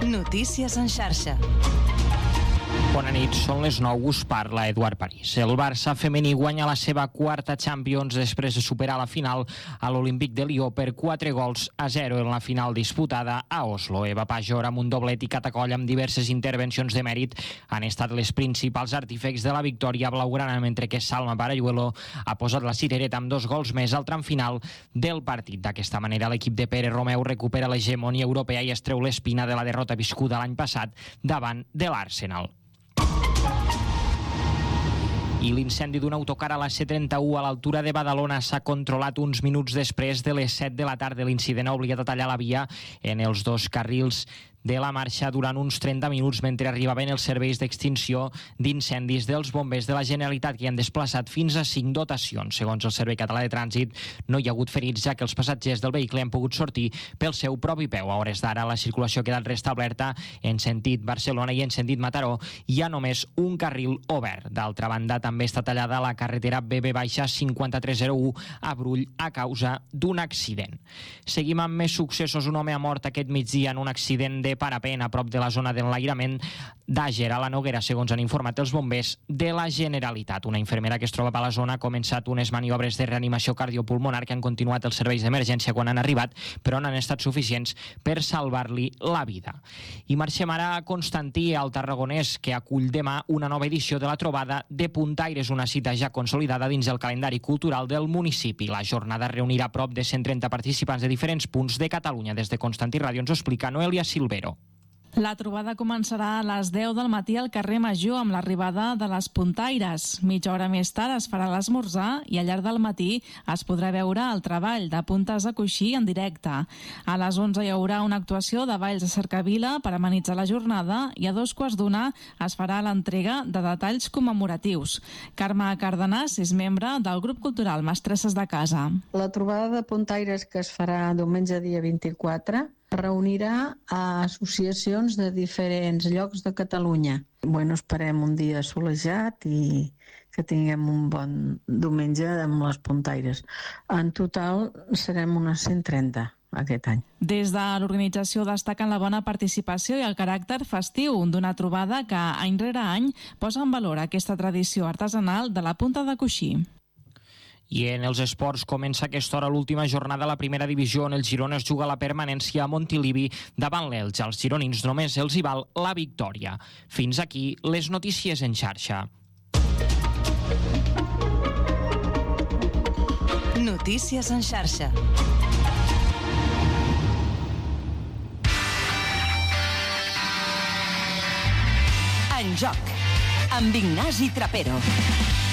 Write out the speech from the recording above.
Notícies en xarxa. Bona nit, són les 9, us parla Eduard París. El Barça femení guanya la seva quarta Champions després de superar la final a l'Olímpic de Lió per 4-0 en la final disputada a Oslo. Eva Pajor, amb un doblet i catacoll amb diverses intervencions de mèrit, han estat les principals artífecs de la victòria blaugrana, mentre que Salma Paralluelo ha posat la cirereta amb 2 gols més al tram final del partit. D'aquesta manera, l'equip de Pere Romeu recupera l'hegemonia europea i es treu l'espina de la derrota viscuda l'any passat davant de l'Arsenal. I l'incendi d'un autocar a la C31 a l'altura de Badalona s'ha controlat uns minuts després de les 7 de la tarda. L'incident ha obligat a tallar la via en els 2 carrils de la marxa durant uns 30 minuts mentre arribaven els serveis d'extinció d'incendis dels bombers de la Generalitat, que han desplaçat fins a 5 dotacions. Segons el Servei Català de Trànsit, no hi ha hagut ferits, ja que els passatgers del vehicle han pogut sortir pel seu propi peu. A hores d'ara, la circulació ha quedat restablerta en sentit Barcelona i en sentit Mataró. Hi ha només un carril obert. D'altra banda, també està tallada la carretera BB-5301 a Brull a causa d'un accident. Seguim amb més successos. Un home ha mort aquest migdia en un accident de parapent a prop de la zona d'enlairament d'Àger, a la Noguera, segons han informat els bombers de la Generalitat. Una infermera que es trobava a la zona ha començat unes maniobres de reanimació cardiopulmonar que han continuat els serveis d'emergència quan han arribat, però no han estat suficients per salvar-li la vida. I marxem ara a Constantí, al Tarragonès, que acull demà una nova edició de la trobada de puntaires, una cita ja consolidada dins el calendari cultural del municipi. La jornada reunirà prop de 130 participants de diferents punts de Catalunya. Des de Constantí Ràdio ens ho explica Noelia Silvero. La trobada començarà a les 10 del matí al carrer Major amb l'arribada de les puntaires. Mitja hora més tard es farà l'esmorzar i al llarg del matí es podrà veure el treball de puntes a coixí en directe. A les 11 hi haurà una actuació de balls de cercavila per amenitzar la jornada i a 2:15 es farà l'entrega de detalls commemoratius. Carme Cardenàs és membre del grup cultural Mestresses de Casa. La trobada de puntaires que es farà diumenge dia 24 reunirà a associacions de diferents llocs de Catalunya. Esperem un dia solejat i que tinguem un bon diumenge amb les puntaires. En total serem unes 130 aquest any. Des de l'organització destaquen la bona participació i el caràcter festiu d'una trobada que any rere any posa en valor aquesta tradició artesanal de la punta de coixí. I en els esports comença a aquesta hora l'última jornada a la primera divisió, on el Girona es juga la permanència a Montilivi davant l'Elx. Als gironins només els hi val la victòria. Fins aquí les notícies en xarxa. Notícies en xarxa. En joc, amb Ignasi Trapero.